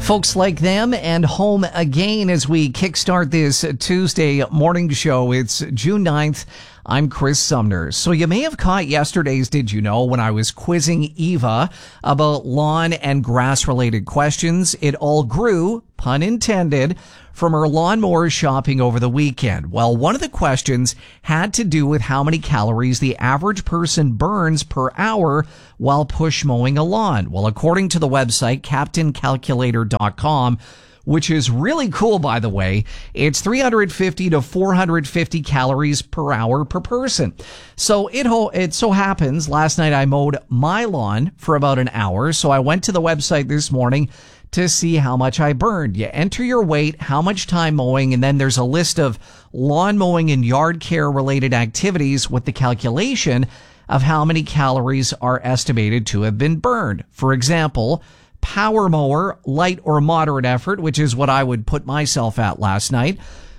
Folks like them and home again as we kickstart this Tuesday morning show. It's June 9th. I'm Chris Sumner. So you may have caught yesterday's Did You Know when I was quizzing Eva about lawn and grass related questions. It all grew, pun intended, from her lawnmower shopping over the weekend. Well, one of the questions had to do with how many calories the average person burns per hour while push mowing a lawn. Well, according to the website CaptainCalculator.com, which is really cool, by the way, it's 350 to 450 calories per hour per person. So it so happens last night I mowed my lawn for about an hour. So I went to the website this morning to see how much I burned. You enter your weight, how much time mowing, and then there's a list of lawn mowing and yard care related activities with the calculation of how many calories are estimated to have been burned. For example, power mower, light or moderate effort, which is what I would put myself at last night,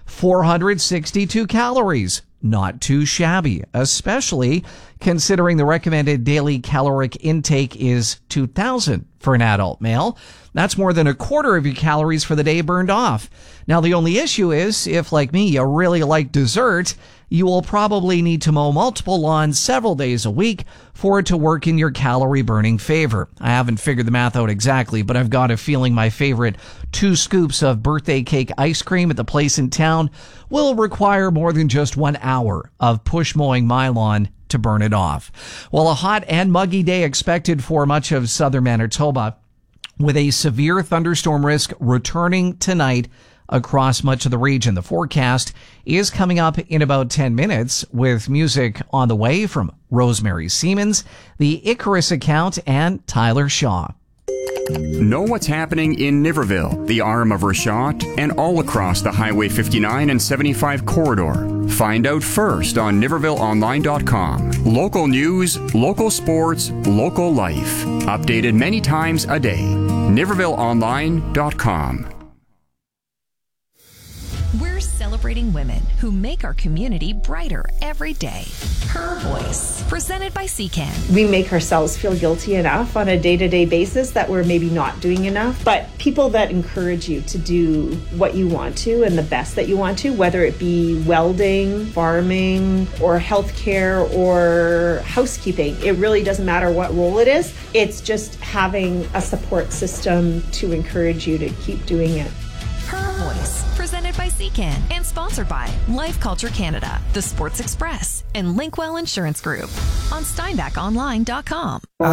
462 calories. Not too shabby, especially considering the recommended daily caloric intake is 2,000 for an adult male. That's more than a quarter of your calories for the day burned off. Now, the only issue is, if like me, you really like dessert, you will probably need to mow multiple lawns several days a week for it to work in your calorie burning favor. I haven't figured the math out exactly, but I've got a feeling my favorite 2 scoops of birthday cake ice cream at the place in town will require more than just 1 hour of push mowing my lawn to burn it off. Well, a hot and muggy day expected for much of southern Manitoba, with a severe thunderstorm risk returning tonight across much of the region. The forecast is coming up in about 10 minutes with music on the way from Rosemary Siemens, the Icarus Account, and Tyler Shaw. Know what's happening in Niverville, the arm of Rashot, and all across the Highway 59 and 75 corridor. Find out first on NivervilleOnline.com. Local news, local sports, local life. Updated many times a day. NivervilleOnline.com. We're celebrating women who make our community brighter every day. Her Voice, presented by CCAN. We make ourselves feel guilty enough on a day-to-day basis that we're maybe not doing enough. But people that encourage you to do what you want to and the best that you want to, whether it be welding, farming, or healthcare, or housekeeping, it really doesn't matter what role it is. It's just having a support system to encourage you to keep doing it. Her Voice, presented by CCAN and sponsored by Life Culture Canada, The Sports Express, and Linkwell Insurance Group on SteinbachOnline.com.